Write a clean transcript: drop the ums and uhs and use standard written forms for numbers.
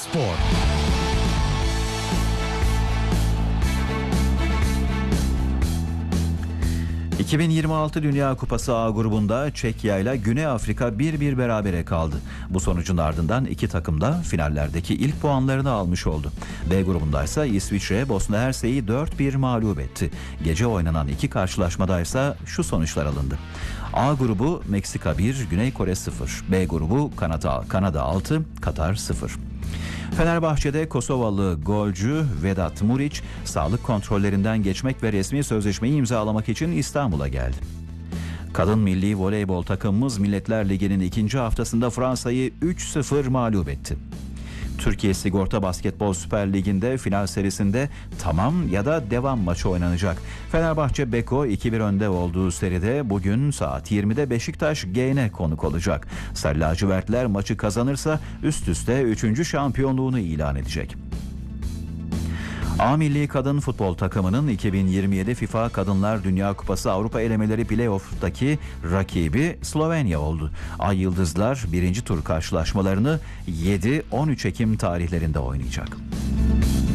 Spor. ...2026 Dünya Kupası A grubunda Çekya ile Güney Afrika 1-1 berabere kaldı. Bu sonucun ardından iki takım da finallerdeki ilk puanlarını almış oldu. B grubundaysa İsviçre Bosna Hersek'i 4-1 mağlup etti. Gece oynanan iki karşılaşmadaysa şu sonuçlar alındı. A grubu Meksika 1, Güney Kore 0. B grubu Kanada 6, Katar 0. Fenerbahçe'de Kosovalı golcü Vedat Muriç sağlık kontrollerinden geçmek ve resmi sözleşmeyi imzalamak için İstanbul'a geldi. Kadın milli voleybol takımımız Milletler Ligi'nin ikinci haftasında Fransa'yı 3-0 mağlup etti. Türkiye Sigorta Basketbol Süper Ligi'nde final serisinde tamam ya da devam maçı oynanacak. Fenerbahçe Beko 2-1 önde olduğu seride bugün saat 20'de Beşiktaş GN'e konuk olacak. Sarı lacivertler maçı kazanırsa üst üste 3. şampiyonluğunu ilan edecek. A milli kadın futbol takımının 2027 FIFA Kadınlar Dünya Kupası Avrupa elemeleri playoff'taki rakibi Slovenya oldu. Ay Yıldızlar 1. tur karşılaşmalarını 7-13 Ekim tarihlerinde oynayacak.